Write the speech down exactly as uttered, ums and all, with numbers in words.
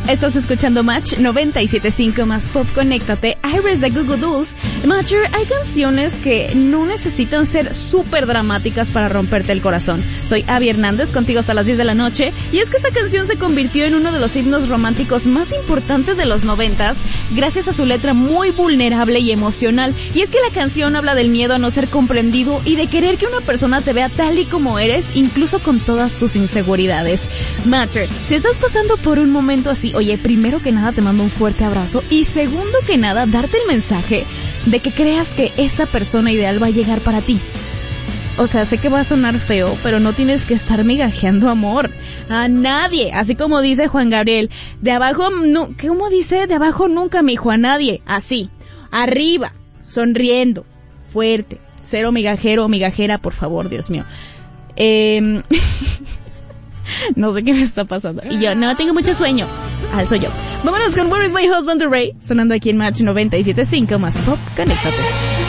Estás escuchando Match noventa y siete punto cinco más Pop. Conéctate. Iris de Goo Goo Dolls. Matcher, hay canciones que no necesitan ser súper dramáticas para romperte el corazón. Soy Abby Hernández, contigo hasta las diez de la noche. Y es que esta canción se convirtió en uno de los himnos románticos más importantes de los noventas, gracias a su letra muy vulnerable y emocional. Y es que la canción habla del miedo a no ser comprendido y de querer que una persona te vea tal y como eres, incluso con todas tus inseguridades. Matcher, si estás pasando por un momento así, oye, primero que nada te mando un fuerte abrazo y segundo que nada darte el mensaje de que creas que esa persona ideal va a llegar para ti. O sea, sé que va a sonar feo, pero no tienes que estar migajeando amor a nadie, así como dice Juan Gabriel, de abajo, no, ¿cómo dice? De abajo nunca, mijo, a nadie, así, arriba, sonriendo, fuerte, cero migajero o migajera, por favor, Dios mío. Eh... No sé qué me está pasando. Y yo, no, tengo mucho sueño. Ah, soy yo. Vámonos con Where is My Husband, The Ray, sonando aquí en Match noventa y siete punto cinco más Pop. Conéctate.